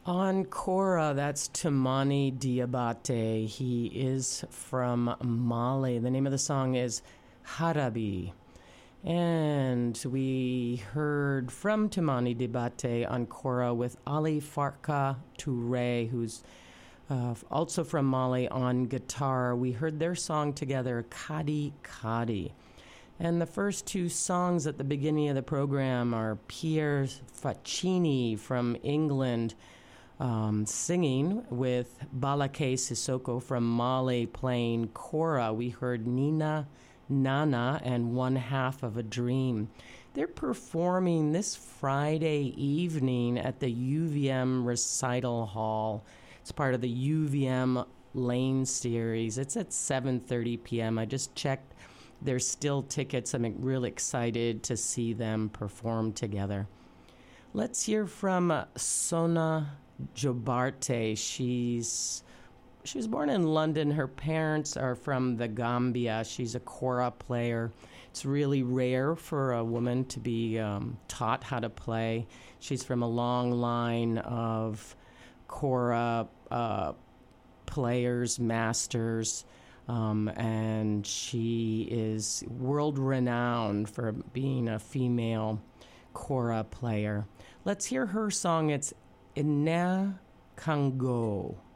On Kora, that's Tumani Diabate. He is from Mali. The name of the song is Harabi. And we heard from Tumani Diabate on Kora with Ali Farka Touré, who's also from Mali, on guitar. We heard their song together, Kadi Kadi. And the first two songs at the beginning of the program are Pierre Faccini from England, singing, with Balake Sissoko from Mali playing Kora. We heard Nina Nana and One Half of a Dream. They're performing this Friday evening at the UVM Recital Hall. It's part of the UVM Lane series. It's at 7:30 p.m. I just checked. There's still tickets. I'm really excited to see them perform together. Let's hear from Sona Jobarte. She was born in London. Her parents are from the Gambia. She's a kora player. It's really rare for a woman to be taught how to play. She's from a long line of kora players, masters, and she is world-renowned for being a female kora player. Let's hear her song. It's Ina Kango.